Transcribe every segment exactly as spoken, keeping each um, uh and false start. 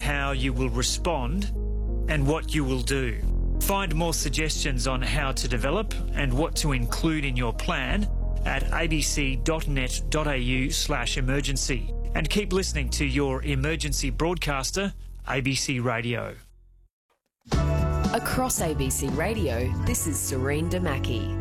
how you will respond and what you will do. Find more suggestions on how to develop and what to include in your plan at abc.net.au slash emergency. And keep listening to your emergency broadcaster, A B C Radio. Across A B C Radio, this is Serene Damaki.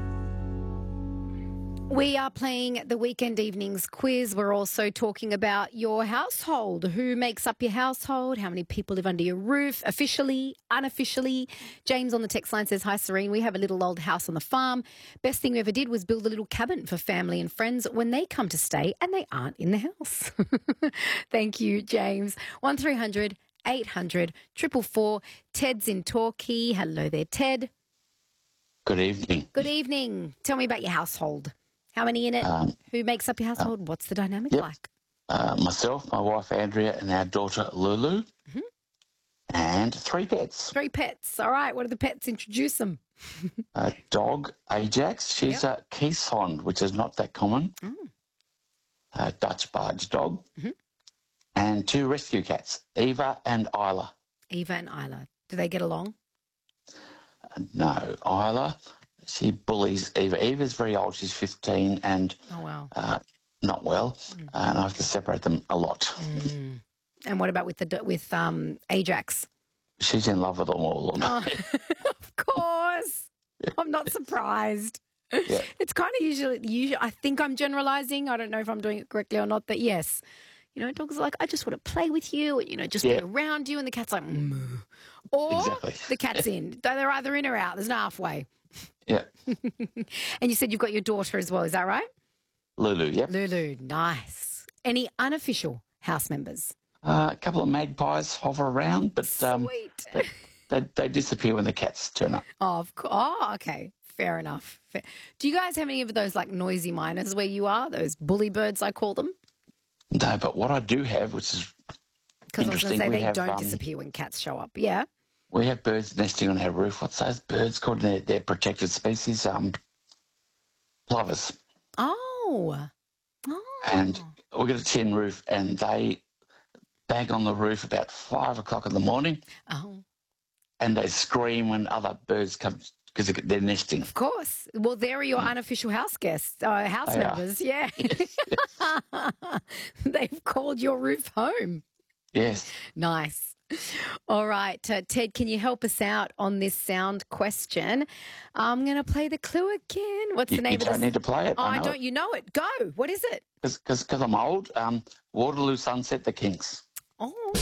We are playing the Weekend Evenings quiz. We're also talking about your household. Who makes up your household? How many people live under your roof? Officially, unofficially? James on the text line says, hi, Serene. We have a little old house on the farm. Best thing we ever did was build a little cabin for family and friends when they come to stay and they aren't in the house. Thank you, James. one three hundred eight hundred four four four. Ted's in Torquay. Hello there, Ted. Good evening. Good evening. Tell me about your household. How many in it? Um, Who makes up your household? Um, What's the dynamic yep. like? Uh, myself, my wife Andrea, and our daughter Lulu, mm-hmm. and three pets. Three pets. All right. What are the pets? Introduce them. A dog, Ajax. She's yep. a Keeshond, which is not that common. Mm. A Dutch barge dog. Mm-hmm. And two rescue cats, Eva and Isla. Eva and Isla. Do they get along? Uh, no. Isla... She bullies Eva. Eva's very old. She's fifteen and oh, wow. uh, not well, mm. uh, and I have to separate them a lot. Mm. And what about with the with um, Ajax? She's in love with them all. Oh, of course. Yeah. I'm not surprised. Yeah. It's kind of usually, usually, I think I'm generalising. I don't know if I'm doing it correctly or not, but yes. You know, dogs are like, I just want to play with you, you know, just yeah. be around you, and the cat's like, mm. Or exactly. the cat's in. They're either in or out. There's no halfway. Yeah. And you said you've got your daughter as well, is that right? Lulu, yep. Lulu, nice. Any unofficial house members? Uh, a couple of magpies hover around, but um, they, they, they disappear when the cats turn up. Oh, of course. Oh, okay. Fair enough. Fair. Do you guys have any of those like noisy miners where you are, those bully birds I call them? No, but what I do have, which is because I was going to say they have, don't um, disappear when cats show up. Yeah. We have birds nesting on our roof. What's those birds called? They're, they're protected species. Um, plovers. Oh. Oh. And we got a tin roof, and they bang on the roof about five o'clock in the morning. Oh. And they scream when other birds come because they're nesting. Of course. Well, there are your mm. unofficial house guests, uh, house they members. Are. Yeah. Yes, yes. They've called your roof home. Yes. Nice. All right, uh, Ted, can you help us out on this sound question? I'm going to play the clue again. What's you, the name you of this? You don't need to play it. Oh, I, I don't. It. You know it. Go. What is it? Because I'm old. Um, Waterloo Sunset, the Kinks. Oh,